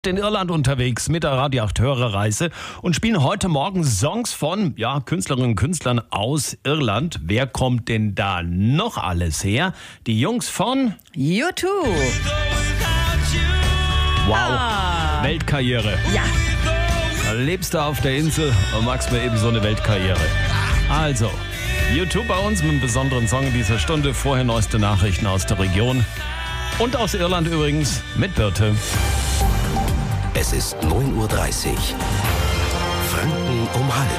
in Irland unterwegs mit der Radio 8 Hörerreise und spielen heute Morgen Songs von Künstlerinnen und Künstlern aus Irland. Wer kommt denn da noch alles her? Die Jungs von U2. Wow, Weltkarriere. Ja. Da lebst du auf der Insel und machst mir eben so eine Weltkarriere. Also, U2 bei uns mit einem besonderen Song in dieser Stunde. Vorher neueste Nachrichten aus der Region und aus Irland übrigens mit Birte. Es ist 9.30 Uhr. Franken um halb.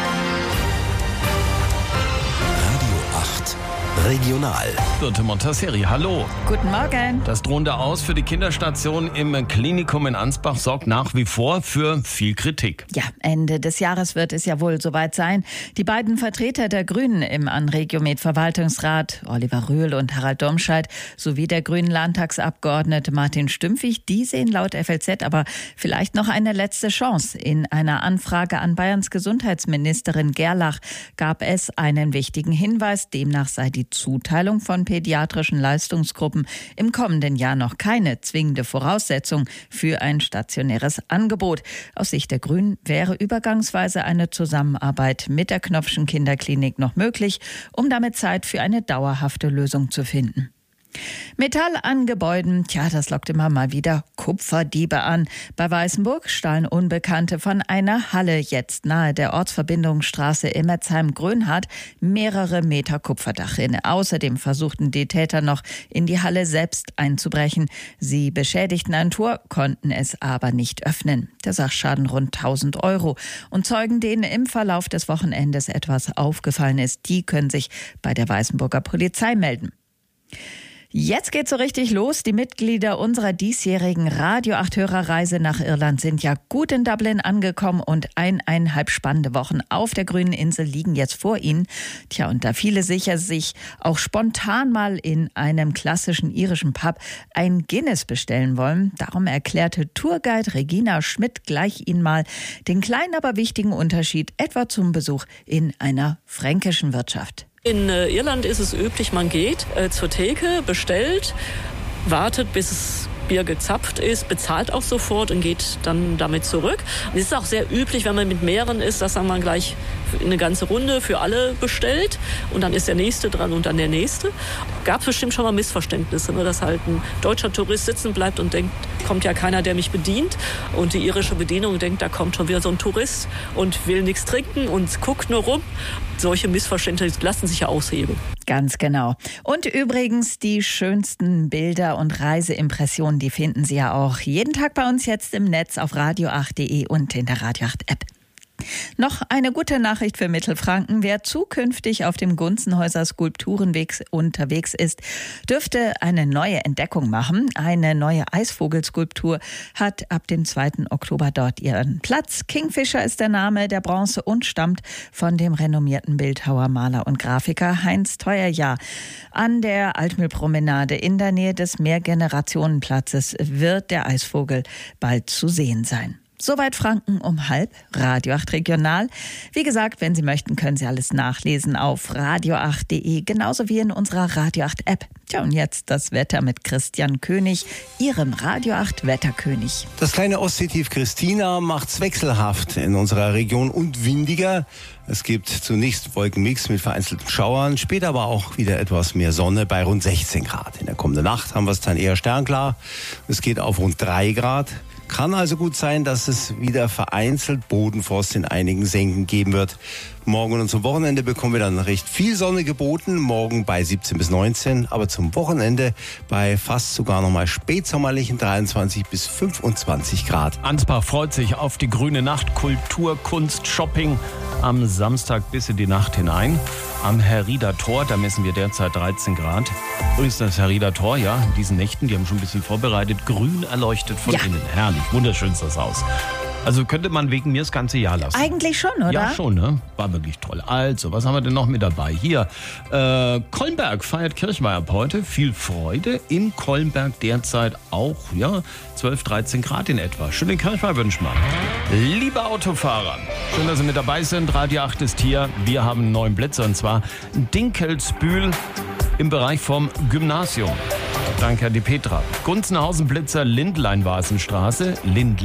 Radio 8 Regional. Birte Montasseri, hallo. Guten Morgen. Das drohende Aus für die Kinderstation im Klinikum in Ansbach sorgt nach wie vor für viel Kritik. Ja, Ende des Jahres wird es ja wohl soweit sein. Die beiden Vertreter der Grünen im Anregiomed-Verwaltungsrat, Oliver Rühl und Harald Domscheit, sowie der grünen Landtagsabgeordnete Martin Stümpfig, die sehen laut FLZ aber vielleicht noch eine letzte Chance. In einer Anfrage an Bayerns Gesundheitsministerin Gerlach gab es einen wichtigen Hinweis. Demnach sei die Zuteilung von pädiatrischen Leistungsgruppen im kommenden Jahr noch keine zwingende Voraussetzung für ein stationäres Angebot. Aus Sicht der Grünen wäre übergangsweise eine Zusammenarbeit mit der Knopfschen Kinderklinik noch möglich, um damit Zeit für eine dauerhafte Lösung zu finden. Metall an Gebäuden, das lockt immer mal wieder Kupferdiebe an. Bei Weißenburg stahlen Unbekannte von einer Halle jetzt nahe der Ortsverbindungsstraße Immerzheim-Grönhardt mehrere Meter Kupferdachrinne. Außerdem versuchten die Täter noch in die Halle selbst einzubrechen. Sie beschädigten ein Tor, konnten es aber nicht öffnen. Der Sachschaden rund 1.000 Euro. Und Zeugen, denen im Verlauf des Wochenendes etwas aufgefallen ist, die können sich bei der Weißenburger Polizei melden. Jetzt geht's so richtig los. Die Mitglieder unserer diesjährigen Radio 8 Hörerreise nach Irland sind ja gut in Dublin angekommen und 1,5 spannende Wochen auf der grünen Insel liegen jetzt vor ihnen. Und da viele sicher sich auch spontan mal in einem klassischen irischen Pub ein Guinness bestellen wollen, darum erklärte Tourguide Regina Schmidt gleich ihnen mal den kleinen, aber wichtigen Unterschied etwa zum Besuch in einer fränkischen Wirtschaft. In Irland ist es üblich, man geht zur Theke, bestellt, wartet, bis das Bier gezapft ist, bezahlt auch sofort und geht dann damit zurück. Und es ist auch sehr üblich, wenn man mit mehreren ist, dass man gleich eine ganze Runde für alle bestellt und dann ist der Nächste dran und dann der Nächste. Gab es bestimmt schon mal Missverständnisse, dass halt ein deutscher Tourist sitzen bleibt und denkt, kommt ja keiner, der mich bedient. Und die irische Bedienung denkt, da kommt schon wieder so ein Tourist und will nichts trinken und guckt nur rum. Solche Missverständnisse lassen sich ja aushebeln. Ganz genau. Und übrigens, die schönsten Bilder und Reiseimpressionen, die finden Sie ja auch jeden Tag bei uns jetzt im Netz auf radio8.de und in der Radio 8 App. Noch eine gute Nachricht für Mittelfranken. Wer zukünftig auf dem Gunzenhäuser Skulpturenweg unterwegs ist, dürfte eine neue Entdeckung machen. Eine neue Eisvogelskulptur hat ab dem 2. Oktober dort ihren Platz. Kingfisher ist der Name der Bronze und stammt von dem renommierten Bildhauer, Maler und Grafiker Heinz Theuerjahr. An der Altmühlpromenade in der Nähe des Mehrgenerationenplatzes wird der Eisvogel bald zu sehen sein. Soweit Franken um halb, Radio 8 Regional. Wie gesagt, wenn Sie möchten, können Sie alles nachlesen auf radio8.de, genauso wie in unserer Radio 8 App. Und jetzt das Wetter mit Christian König, Ihrem Radio 8 Wetterkönig. Das kleine Ostseetief Christina macht's wechselhaft in unserer Region und windiger. Es gibt zunächst Wolkenmix mit vereinzelten Schauern, später aber auch wieder etwas mehr Sonne bei rund 16 Grad. In der kommenden Nacht haben wir es dann eher sternklar. Es geht auf rund 3 Grad. Kann also gut sein, dass es wieder vereinzelt Bodenfrost in einigen Senken geben wird. Morgen und zum Wochenende bekommen wir dann recht viel Sonne geboten. Morgen bei 17 bis 19, aber zum Wochenende bei fast sogar nochmal spätsommerlichen 23 bis 25 Grad. Ansbach freut sich auf die grüne Nacht. Kultur, Kunst, Shopping am Samstag bis in die Nacht hinein. Am Herrieder Tor, da messen wir derzeit 13 Grad. Übrigens das Herrieder Tor, in diesen Nächten, die haben schon ein bisschen vorbereitet, grün erleuchtet von innen. Herrlich, wunderschön ist das Haus. Also könnte man wegen mir das ganze Jahr lassen. Eigentlich schon, oder? Ja, schon, ne? War wirklich toll. Also, was haben wir denn noch mit dabei? Hier, Kolmberg feiert Kirchweih ab heute. Viel Freude. In Kolmberg derzeit auch, 12, 13 Grad in etwa. Schöne Kirchweih wünschen wir. Liebe Autofahrer, schön, dass Sie mit dabei sind. Radio 8 ist hier. Wir haben 9 Plätze und zwar Dinkelsbühl im Bereich vom Gymnasium. Danke an die Petra. Gunzenhausen-Blitzer, Lindlein-Wasenstraße.